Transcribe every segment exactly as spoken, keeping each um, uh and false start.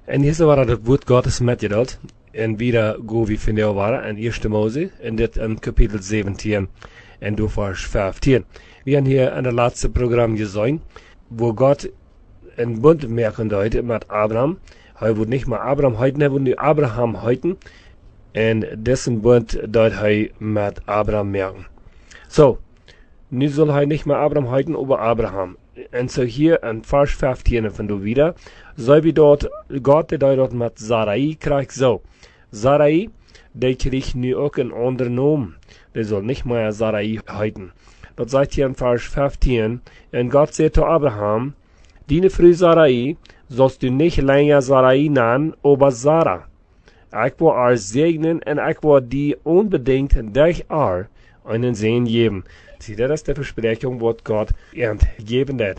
En hier waren het woord Gottes metgedeeld. En wieder go wie vinden waren in eerste Mose, in dit um, kapitel zeventien en door vers vijftien. We hebben hier in het laatste programma gezien, wo Gott een bund merken deed met Abraham. Hij wil niet meer Abraham heuten, hij wil nu Abraham heuten. En dessen bund deed hij met Abraham merken. So, nu soll hij nicht mehr Abraham heuten, aber Abraham. En so hier in vers vijftien van du wieder, so wie dort, Gott, der dort mit Sarai krijgt, so. Sarai, die kriegt nu ook een andere naam. Die soll nicht mehr Sarai heuten. Dat sagt hier in vers vijftien, en Gott sagt zu Abraham, Dine Frau Sarai sollst du nicht länger Sarai nennen, aber Sarah. Ik wil haar segnen en ik wil die unbedingt durch haar einen Segen geben. Zie, dat is de versprechung wat Gott gegeben hat.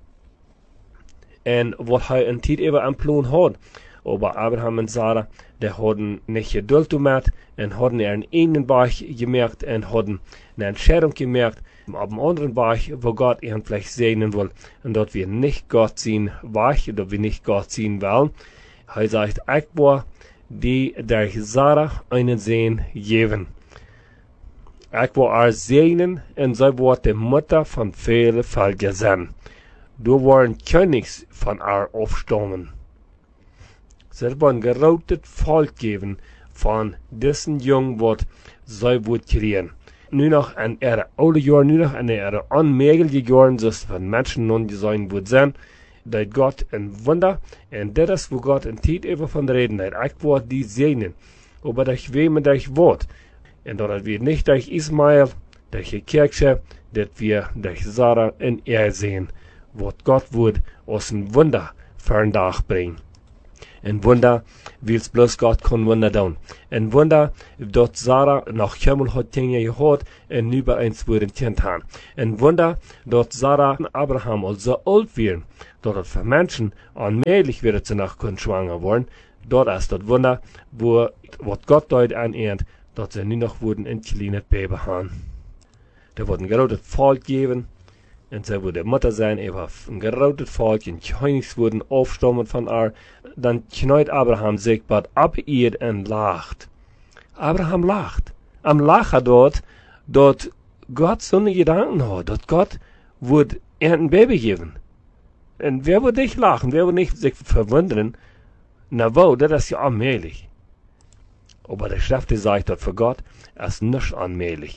En wat hij een tijd even aan plan had. Aber Abraham en Sarah, die hadden niet geduld damit en hadden er een ene Weg gemerkt en hadden een Entscheidung gemerkt op een andere Weg, wo Gott ihn vielleicht segnen will. Und dat wir nicht Gott zien Weg, dat wir nicht Gott zien wollen. Hij sagt, ik wil die durch Sarah einen Segen geben. Ik wil haar segnen en zij wordt de Mutter van vele Völker zijn. Du worden Königs van haar afstammen. Zij wordt een groot volk geven van dessen jong wat zij wordt krijgen. Nu nog in ihre oude jaren, nu nog in ihre onmogelijke jaren, zoals van mensen non gezien wordt zijn, dat God een wonder, en dat is waar God een tijd even van reden heeft. Ik word die segnen, aber dat weet me dat wordt. En dat wir nicht durch Ismael, durch die Kirche, dat wir durch Sarah en er sehen, wat Gott wird aus ein Wunder für einen Tag bringen. Ein Wunder, wie's bloß Gott kann Wunder tun. Ein Wunder, dat Sarah noch Himmel hat Dinge gehört und über eins wurden Kind haben. Ein Wunder, dat Sarah und Abraham also alt werden, dat es für Menschen unmöglich wird, sie noch können schwanger worden. Dort ist das Wunder, wo, wat Gott dort anehrt, dat ze nu nog worden een kleine baby haben. Er wordt een groot volk geven, en zij worden Mutter zijn, even een groot volk, en Königs worden afstammen van haar. Dan knijt Abraham zich wat ab ihr en lacht. Abraham lacht. Am lachen dort, dat Gott zo'n Gedanken hat, dat Gott wordt een baby geven. En wer wordt nicht lachen, wer wordt nicht sich verwundern? Na wo, dat is ja onmogelijk. Aber der Schrift sagt, dass für Gott ist nicht unmöglich.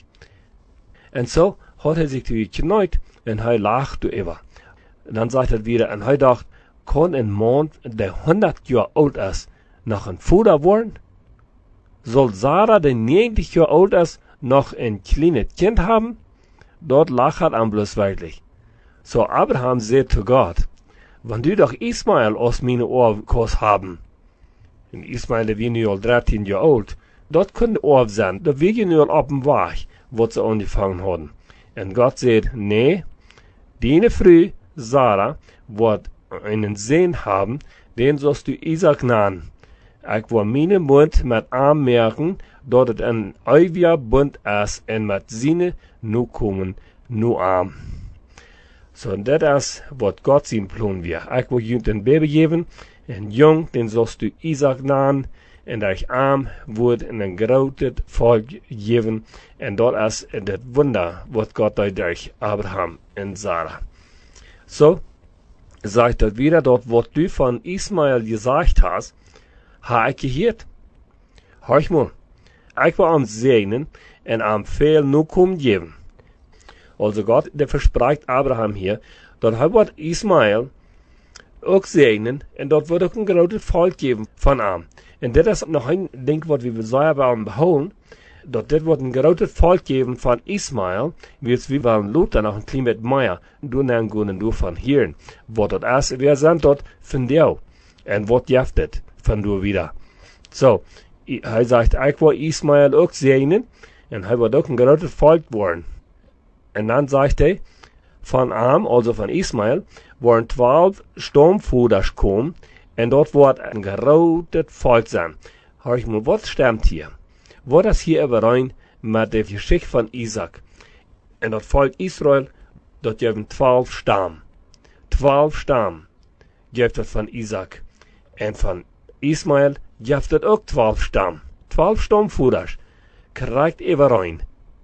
Und so hat er sich geknäut und er lacht über. Und dann sagt er wieder, und er dachte, kann ein Mann, der hundert Jahre alt ist, noch ein Vater werden? Soll Sarah, der neunzig Jahre alt ist, noch ein kleines Kind haben? Dort lacht er bloß wirklich. So Abraham sagt zu Gott, wenn du doch Ismael aus meinen Ohren kannst haben, en Ismael, der war nu al dreizehn Jahre alt, dat könnte auf sein, da wir nu al op dem Weg, wat sie angefangen haben. Und Gott sagt, nee, deine Frau, Sarah, wird einen Sohn haben, den sollst du Isaac nennen. Ich will meinen Mund mit ihm merken, dass es ein ewiger Bund ist, und mit seinen Nachkommen nur arm. So, und das ist, was Gott sein Plan wird. Ich will ihm ein Baby geben, en jong, den sollst du Isaac nennen, en durch arm wird in ein großes Volk geben, en dort ist das Wunder, was Gott durch Abraham und Sarah. So, sagt er wieder, dort, was du von Ismael gesagt hast, habe ich gehört. Hör mal, ich will am segnen und am viel Nachkommen geben. Also Gott, der verspricht Abraham hier, dort er wird Ismael ook segnen, en dat wordt ook een groot volk geven van hem. En dit is nog een ding wat we willen behouden, dat dit wordt een groot volk geven van Ismael, wie we willen Luther nog een klein beetje meer doen en gaan en doen van hier. Wat dat is, we zijn dat van jou. En wat jeft het van du wieder. So, hij zegt, ik wil Ismael ook segnen, en hij wordt ook een groot volk worden. En dan zegt hij, van hem, also van Ismael, worden twaalf Stammbroeders komen, en dat wordt een groot volk zijn. Hoor ik maar, wat stemt hier? Wat is hier overeen met de geschichte van Isaac? En dat volk Israël, dat geeft twaalf stam. Twaalf stam geeft het van Isaac. En van Ismael geeft het ook twaalf stam. Twaalf stamvoerders. Krijgt even rein.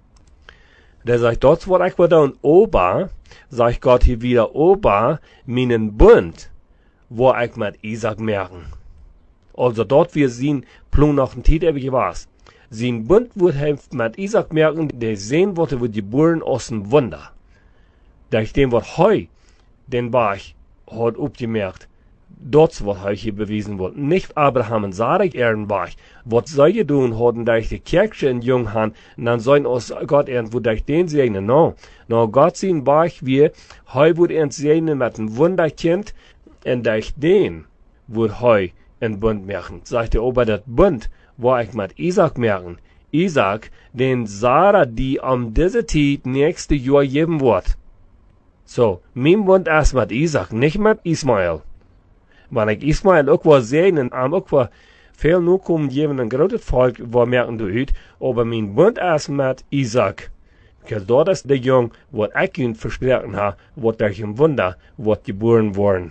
Der sagt, dort wo ich dann ober, sagt Gott hier wieder ober, meinen Bund, wo ich mit Isaac merken. Also dort wir sehen, plung noch ein Titel was. Sein Bund wird er mit Isaac merken, der sehen wollte, wo die Buren aus dem Wunder. Durch dem, was heu den Bach hat aufgemerkt, dort was heu hier bewiesen wird. Nicht Abraham und Sarah Ehrenbach. Was soll ihr tun, haben durch die Kirche in Junghan, und dann sollen aus Gott irgendwo durch den segnen. No, no, Gott sein Bach wir, heu wird er segnen mit einem Wunderkind, und durch den wird heu ein Bund merken. Sagt er, aber das Bund, wo ich mit Isaac merken, Isaac, den Sarah, die am diese Zeit nächste Jahr geben wird. So, mein Bund ist mit Isaac, nicht mit Ismael. Wenn ich Ismael auch was sehen, und am auch was viel nur kommen geben, ein großes Volk, wo merken du it, aber mein Bund ist mit Isaac. Weil dort ist der Jung, was ich ihn versprochen habe, was durch ein Wunder, was geboren worden.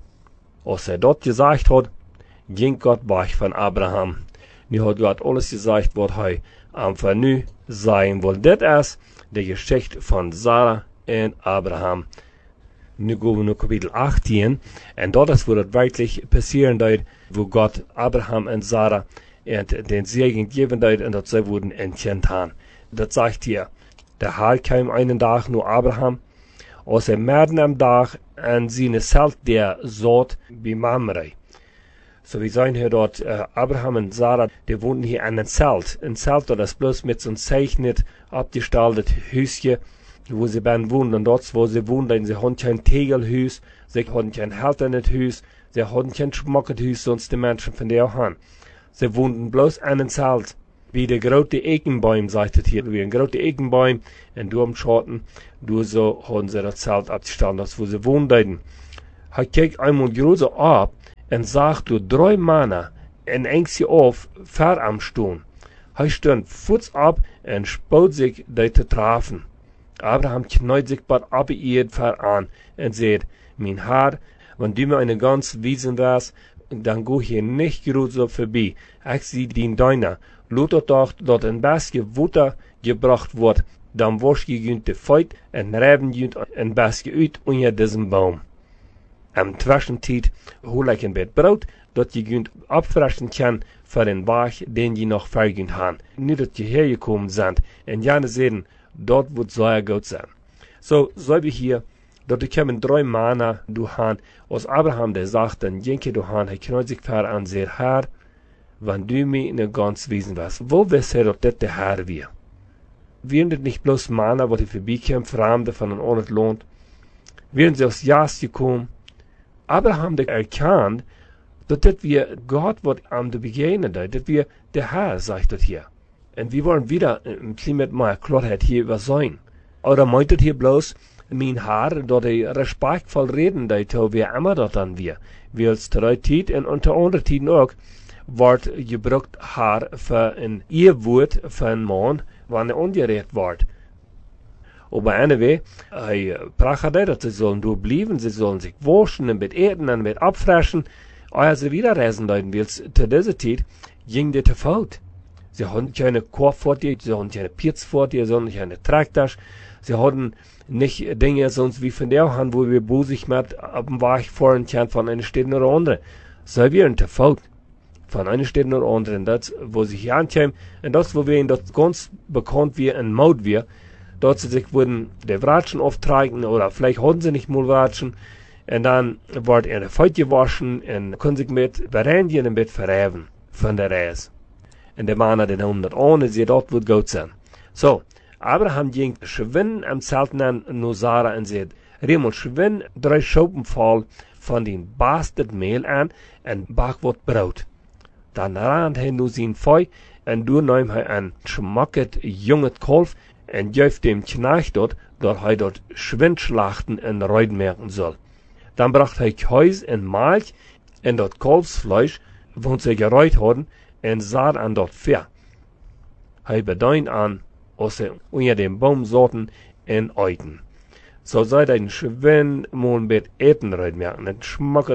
Als er dort gesagt hat, ging Gott weg von Abraham. Nu hat Gott alles gesagt, was er am Vernü sein will. Das ist die Geschichte von Sarah und Abraham. Nu gehen wir nach Kapitel achtzehn, und dort ist, wo das wirklich passieren wird, wo Gott Abraham und Sarah und den Segen geben wird, und das sie wurden entkennt haben. Das sagt hier, der Herr kam einen Tag nur Abraham, aus dem Märden am Tag, an seine Zelt der Sod bei Mamre. So wie sagen hier dort, äh, Abraham und Sarah, die wohnten hier an einem Zelt. Ein Zelt, das ist bloß mit so einem zeichnet, abgestaltet Häuschen, wo sie dann wohnen. Und dort, wo sie wohnen, sie haben kein Tegelhus, sie haben kein halternes Haus, sie haben kein Schmuckenhaus, sonst die Menschen von der haben. Sie wohnten bloß an einem Zelt. Wie der große Ekenbaum, sagt es hier, wie ein großer Ekenbaum, und du am Schatten, du so haben sie das Zelt abgestellt, das wo sie wohnten. Er kijkt einmal größer ab, und sagt, du drei Männer, en engst auf, ver am Stuhl. Er stund Fuß ab, und spaut sich, die zu treffen. Abraham knallt sich bald ab ihr ver an, und sagt, mein Herr, wenn du mir eine ganz wiesen wärst, dann go hier nicht grüße vorbei. Ich sieh den Deiner. Lothar doch, dort ein Baske Wutter gebracht wird, dann wasch gegünt de Feit, und reben günt ein Baske uit unter diesem Baum. Am Zwischenzeit hol ich ein Bett Brot, dat je günt abfressen kann für den Bach, den je noch vergünt haben. Nicht, dass je hergekommen sind, und jane sehen, dort wird sehr gut sein. So, so wie hier, dort kommen drei Männer, du han, aus Abraham, der sagt, dann jenke du han, er knallt sich ver an, sehr Herr, wenn du mir in der ganz Wesen warst, wo wirst du, dass das der Herr wir? Wir sind nicht bloß Männer, wo die vorbeikommen, Fremde von einem Ort lohnt. Wir sind aus Jas gekommen. Abraham hat erkannt, dass das wir Gott wird am begegnen, dass wir der Herr, sagt das hier. Und wir wollen wieder im Klimat mal Klarheit hier über sein. Oder meint das hier bloß, mein Herr, dass er respektvoll reden, dass wir immer dort an wir. Wir als drei Tiet und unter anderen Tiden auch, wird gebraucht Herr für ein Ehewoord für einen Mann, wenn er ungerecht wird. Aber anyway, er pracht dass sie sollen durchbleiben, sie sollen sich waschen und mit eten und mit abfressen. Als sie wieder reisen wollten, weil zu dieser Zeit ging das zu Fuß. Sie hatten keine Korb vor dir, sie hatten keine Pirz vor dir, sie hatten keine Traktasch, sie hatten nicht Dinge sonst wie von der Hand, wo wir busig mit auf dem Weg fahren können von einer Stadt oder andere. So wir zu Fuß. Von einer Stadt oder anderen, das, wo sie hier ankommen, und das, wo wir in das ganz bekannt wie ein Maut wir, dort sie sich würden der Watschen auftragen, oder vielleicht hatten sie nicht mal Watschen, und dann wird er Feucht gewaschen, und können sich mit Berendien und mit verreven von der Reise. Und der Mann hat den hundert ohne, sie dort wird gut sein. So, Abraham ging schwinn am Zelt an nur Sarah und sagt, Riemel schwinn drei Schopen voll von den bastet Mehl an, und bach wird Brot. Dann rannt hij nu zijn Feu, en toen nahm hij een schmacket junget Kalf, en geeft dem Knecht dort, dat hij dort Schwindschlachten en Reuden merken soll. Dann bracht hij Käse en Milch, en dat Kalfsfleisch, wond sie gereut hadden, en saat an dort Pfer. Hij bedeint an, als sie unter dem Baum saßen en eiten. So seid ein Schwinn, mal mit Eten Reuden merken, en schmacket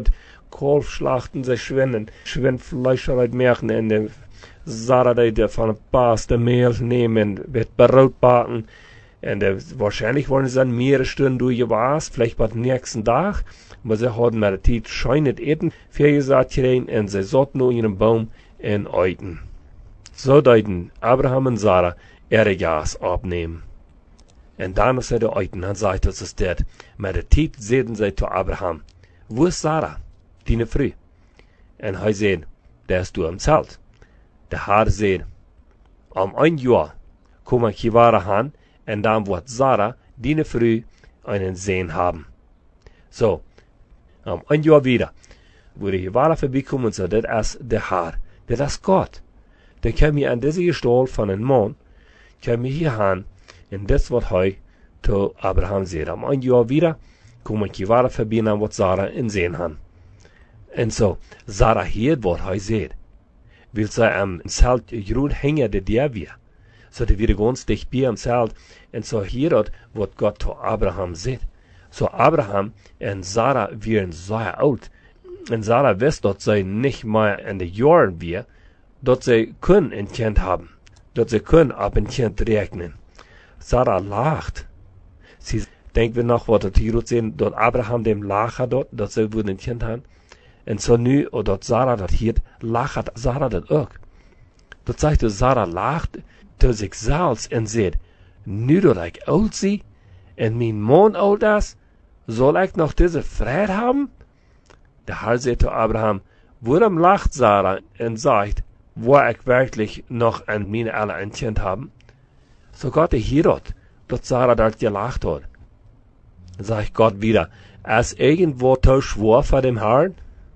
Kolfschlachten, sie schwinnen, Schwindfleischerei machen, und die Sarah, die, die von der Paas de Mehl nehmen, wird Brot backen, und die, wahrscheinlich wollen sie dann mehrere Stunden durchgewas, vielleicht bei dem nächsten Tag, aber sie hatten mit der Zeit scheinend eten, viel gesagt kriegen, und sie sollten nur ihren Baum in Eiten. So deuten Abraham und Sarah ihre Gas abnehmen. Und dann ist er der Eiten, dann sagt er, das ist das. Mit der Zeit sehen sie zu Abraham, wo ist Sarah, deine Frau? Und er sagt, der ist du am Zelt. Der Herr sagt, um ein Jahr komme ich hier an, und dann wird Sarah, deine Frau, einen Sohn haben. So, um ein Jahr wieder, wo die Jewara vorbeikommen und sagt, das ist der Herr, das ist Gott. Dann kommen wir an diese Gestalt von einem Mann, kommen wir hier an, und das wird heute zu Abraham sehen. Um ein Jahr wieder, kommen die Jewara vorbei, und wird Sarah in sehen haben. Und so, Sarah hier wird heute sehen. Weil sie am Zelt grün hängen, der der wir. So, die wieder ganz dicht bei am Zelt. Und so hier wird Gott zu Abraham sehen. So, Abraham und Sarah wären sehr alt. Und Sarah weiß, dass sie nicht mehr in den Jahren wir, dass sie können ein Kind haben. Dass sie können ab ein Kind rechnen. Sarah lacht. Sie denkt wir noch, was hier sehen, dass Abraham dem lacht dort, dass sie würden ein Kind haben. Und so nu, oder Sarah das hier, lacht Sarah das auch. Das sagt, Sarah lacht zu sich selbst und sagt, nu dass ich alt sie, und mein Mann alt ist, soll ich noch diese Freude haben? Der Herr sagt zu Abraham, warum lacht Sarah und sagt, wo ich wirklich noch an meine alle ein Kind haben? So Gott hier hat, dass Sarah dort gelacht hat. Sagt Gott wieder, als irgendwo zu schwor vor dem Herrn?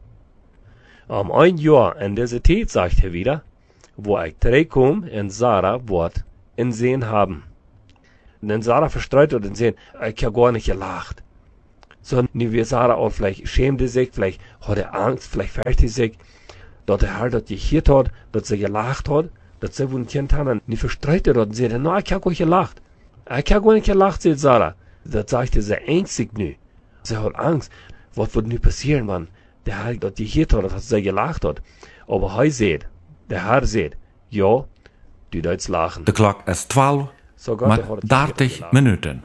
Um ein Jahr in dieser Zeit, sagt er wieder, wo ich zurückkomme und Sarah wird in Sehen haben. Und dann Sarah verstreut und sehen, ich habe gar nicht gelacht. So, nu wie Sarah auch vielleicht schämte sich, vielleicht hat er Angst, vielleicht fürchtet sich, dass der Herr das gehört hat, dass sie gelacht hat, dass sie wohl ein Kind haben, und nie verstreut er und sagt, no, ich habe gar nicht gelacht. Ich habe gar nicht gelacht, sagt Sarah. Das sagt er sehr ängstlich nu. Sie hat Angst, was wird nu passieren, wenn der Herr das gehört hat, dass sie gelacht hat. Aber er sagt, der Herr sagt, ja, du darfst lachen. De klok is twaalf, So Gott, maar er hat het dertig gelacht. minuten.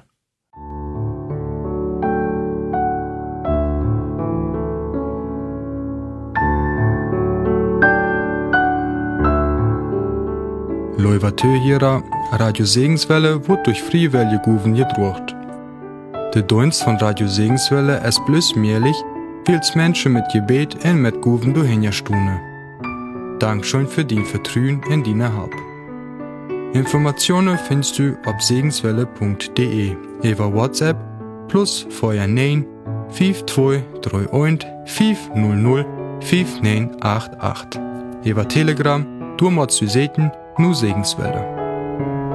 Loivatö Radio Segenswelle wird durch Friewelle Guven gedruckt. Der Dienst von Radio Segenswelle ist bloß möglich, weil es Menschen mit Gebet und mit Guven durchhinterstunden. Dankeschön für dein Vertrauen in deine Hab. Informationen findest du auf segenswelle punkt de über WhatsApp plus Feuer neun fünf zwei drei eins fünf null null fünf neun acht acht. Über Telegram, du machst du Seten, nur Segenswelle.